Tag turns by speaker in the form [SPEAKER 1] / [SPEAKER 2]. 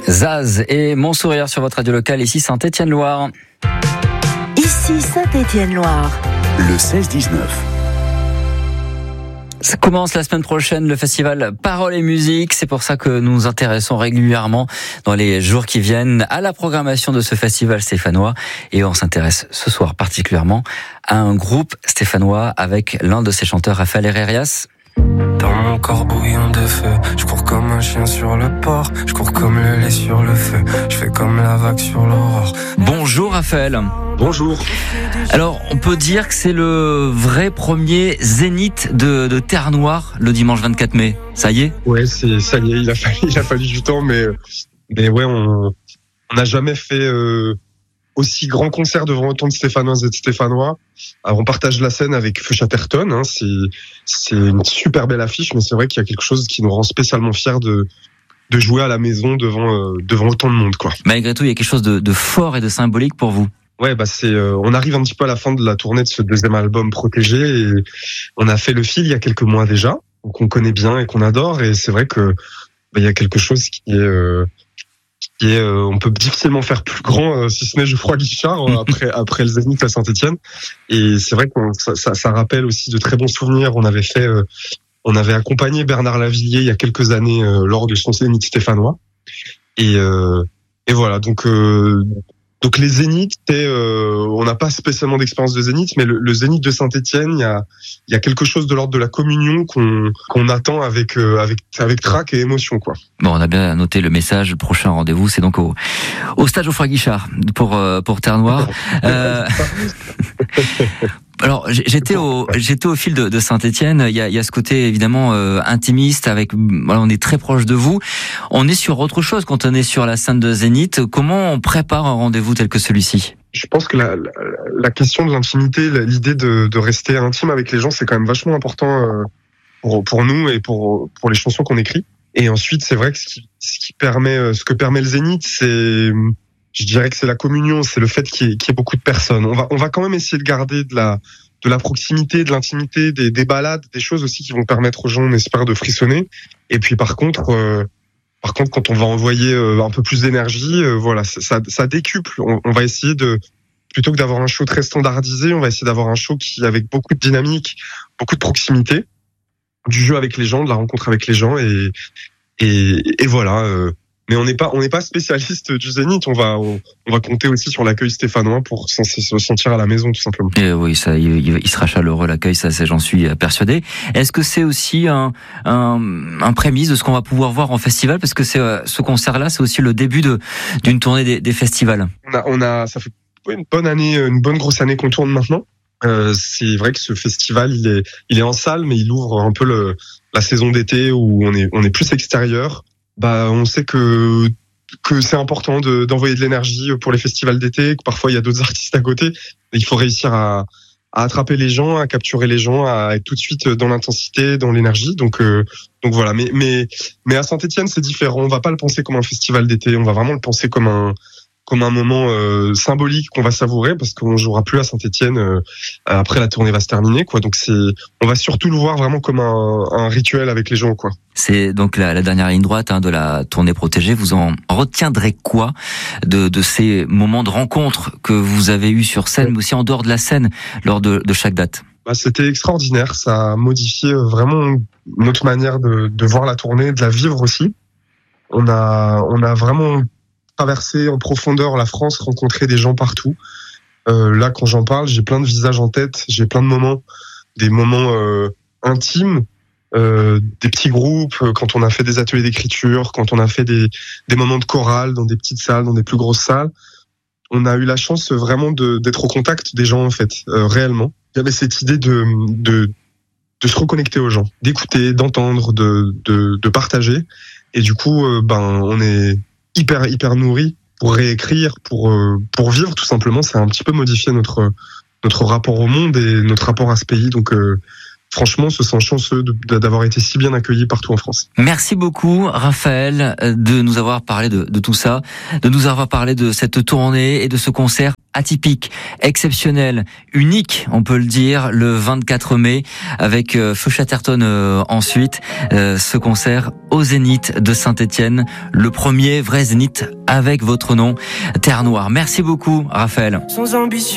[SPEAKER 1] Zaz et Mon Sourire sur votre radio locale, ici Saint-Étienne-Loire.
[SPEAKER 2] Ici Saint-Étienne-Loire.
[SPEAKER 3] Le 16-19.
[SPEAKER 1] Ça commence la semaine prochaine, le festival Paroles et Musique. C'est pour ça que nous nous intéressons régulièrement dans les jours qui viennent à la programmation de ce festival stéphanois. Et on s'intéresse ce soir particulièrement à un groupe stéphanois avec l'un de ses chanteurs, Raphaël Herrerias.
[SPEAKER 4] Dans mon corps bouillant de feu, je cours comme un chien sur le port, je cours comme le lait sur le feu, je fais comme la vague sur l'aurore.
[SPEAKER 1] Bonjour Raphaël.
[SPEAKER 5] Bonjour.
[SPEAKER 1] Alors, on peut dire que c'est le vrai premier zénith de Terre Noire le dimanche 24 mai. Ça y est ?
[SPEAKER 5] Ouais, ça y est, il a fallu du temps, mais ouais, on n'a jamais fait aussi grand concert devant autant de Stéphanoises et de Stéphanois. Alors, on partage la scène avec Feu Chatterton, hein, c'est une super belle affiche, mais c'est vrai qu'il y a quelque chose qui nous rend spécialement fiers de jouer à la maison devant autant de monde, quoi.
[SPEAKER 1] Malgré tout, il y a quelque chose de fort et de symbolique pour vous.
[SPEAKER 5] Ouais, on arrive un petit peu à la fin de la tournée de ce deuxième album Protégé et on a fait le fil il y a quelques mois déjà, qu'on connaît bien et qu'on adore, et c'est vrai que il y a quelque chose qui est on peut difficilement faire plus grand, si ce n'est Geoffroy Guichard après le Zénith à Saint-Étienne, et c'est vrai que ça rappelle aussi de très bons souvenirs. On avait accompagné Bernard Lavilliers il y a quelques années lors de son Zénith stéphanois, et voilà, donc les zéniths, on n'a pas spécialement d'expérience de zénith, mais le zénith de Saint-Étienne, il y a quelque chose de l'ordre de la communion qu'on attend avec trac et émotion, quoi.
[SPEAKER 1] Bon, on a bien noté le message. Le prochain rendez-vous, c'est donc au stade Geoffroy Guichard pour Terre Noire. Alors, j'étais au fil de Saint-Étienne. Il y a ce côté évidemment intimiste. Voilà, on est très proche de vous. On est sur autre chose quand on est sur la scène de Zénith. Comment on prépare un rendez-vous tel que celui-ci ?
[SPEAKER 5] Je pense que la question de l'intimité, l'idée de rester intime avec les gens, c'est quand même vachement important pour nous et pour les chansons qu'on écrit. Et ensuite, c'est vrai que ce que permet le Zénith, je dirais que c'est la communion, c'est le fait qu'il y ait beaucoup de personnes. On va quand même essayer de garder de la proximité, de l'intimité, des balades, des choses aussi qui vont permettre aux gens, on espère, de frissonner. Et puis par contre, quand on va envoyer un peu plus d'énergie, voilà, ça décuple. On va essayer plutôt que d'avoir un show très standardisé, on va essayer d'avoir un show avec beaucoup de dynamique, beaucoup de proximité, du jeu avec les gens, de la rencontre avec les gens, et voilà. Mais on n'est pas spécialiste du Zénith. On va compter aussi sur l'accueil stéphanois pour se sentir à la maison, tout simplement.
[SPEAKER 1] Et oui, ça, il sera chaleureux l'accueil, ça, j'en suis persuadé. Est-ce que c'est aussi un prémisse de ce qu'on va pouvoir voir en festival, parce que ce concert-là, c'est aussi le début d'une tournée des festivals.
[SPEAKER 5] Ça fait une bonne grosse année qu'on tourne maintenant. C'est vrai que ce festival, il est en salle, mais il ouvre un peu la saison d'été où on est plus extérieur. On sait que c'est important d'envoyer de l'énergie pour les festivals d'été, que parfois il y a d'autres artistes à côté. Il faut réussir à attraper les gens, à capturer les gens, à être tout de suite dans l'intensité, dans l'énergie. Donc voilà. Mais à Saint-Étienne, c'est différent. On va pas le penser comme un festival d'été. On va vraiment le penser comme un moment symbolique qu'on va savourer, parce qu'on jouera plus à Saint-Étienne après la tournée va se terminer, quoi. Donc on va surtout le voir vraiment comme un rituel avec les gens, quoi.
[SPEAKER 1] C'est donc la dernière ligne droite de la tournée Protégée. Vous en retiendrez quoi de ces moments de rencontre que vous avez eus sur scène, mais aussi en dehors de la scène lors de chaque date?
[SPEAKER 5] C'était extraordinaire. Ça a modifié vraiment notre manière de voir la tournée, de la vivre aussi. On a vraiment traverser en profondeur la France, rencontrer des gens partout. Là, quand j'en parle, j'ai plein de visages en tête, j'ai plein de moments, des moments intimes, des petits groupes, quand on a fait des ateliers d'écriture, quand on a fait des moments de chorale dans des petites salles, dans des plus grosses salles. On a eu la chance vraiment d'être au contact des gens, en fait, réellement. Il y avait cette idée de se reconnecter aux gens, d'écouter, d'entendre, de partager. Et du coup, on est hyper nourri pour réécrire, pour vivre, tout simplement. C'est un petit peu modifié notre rapport au monde et notre rapport à ce pays. Donc franchement, on se sent chanceux d'avoir été si bien accueillis partout en France.
[SPEAKER 1] Merci beaucoup, Raphaël, de nous avoir parlé de tout ça, de nous avoir parlé de cette tournée et de ce concert atypique, exceptionnel, unique, on peut le dire, le 24 mai, avec Feu Chatterton ensuite, ce concert au Zénith de Saint-Étienne, le premier vrai Zénith avec votre nom, Terre Noire. Merci beaucoup, Raphaël.
[SPEAKER 4] Sans ambition.